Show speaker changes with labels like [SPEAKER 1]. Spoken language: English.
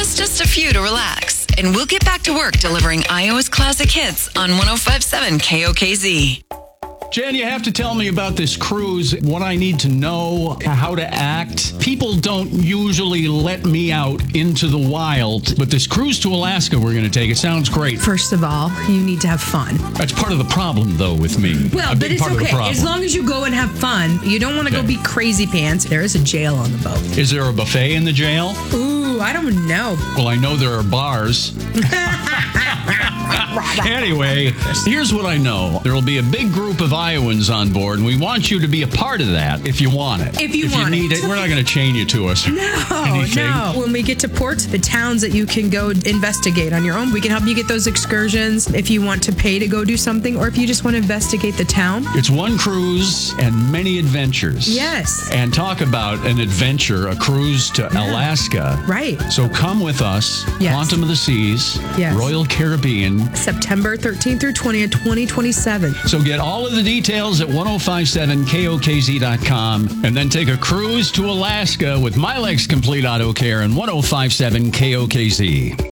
[SPEAKER 1] us just a few to relax, and we'll get back to work delivering Iowa's classic hits on 105.7 KOKZ.
[SPEAKER 2] Jen, you have to tell me about this cruise, what I need to know, how to act. People don't usually let me out into the wild, but this cruise to Alaska we're going to take, it sounds great.
[SPEAKER 3] First of all, you need to have fun.
[SPEAKER 2] That's part of the problem, though, with me.
[SPEAKER 3] Well, but it's okay. As long as you go and have fun. You don't want to go be crazy pants. There is a jail on the boat.
[SPEAKER 2] Is there a buffet in the jail?
[SPEAKER 3] Ooh, I don't know.
[SPEAKER 2] Well, I know there are bars. Anyway, here's what I know. There will be a big group of Iowans on board, and we want you to be a part of that if you want it.
[SPEAKER 3] If you
[SPEAKER 2] need it. We're not going to chain you to us.
[SPEAKER 3] No. When we get to port, the towns that you can go investigate on your own, we can help you get those excursions if you want to pay to go do something, or if you just want to investigate the town.
[SPEAKER 2] It's one cruise and many adventures.
[SPEAKER 3] Yes.
[SPEAKER 2] And talk about an adventure, a cruise to Alaska.
[SPEAKER 3] Right.
[SPEAKER 2] So come with us.
[SPEAKER 3] Yes.
[SPEAKER 2] Quantum of the Seas.
[SPEAKER 3] Yes.
[SPEAKER 2] Royal Caribbean.
[SPEAKER 3] September 13th through 20th, 2027.
[SPEAKER 2] So get all of the details at 1057KOKZ.com and then take a cruise to Alaska with Milex Complete Auto Care and 1057 KOKZ.